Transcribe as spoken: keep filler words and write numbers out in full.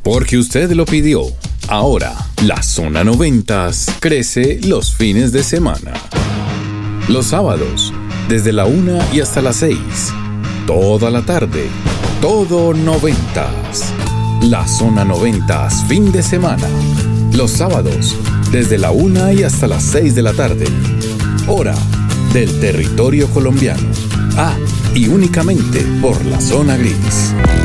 Porque usted lo pidió. Ahora, la Zona noventas crece los fines de semana. Los sábados, desde la una y hasta las seis. Toda la tarde, todo noventas. La Zona noventas fin de semana. Los sábados, desde la una y hasta las seis de la tarde. Hora del territorio colombiano. Ah, y únicamente por la Zona Gris.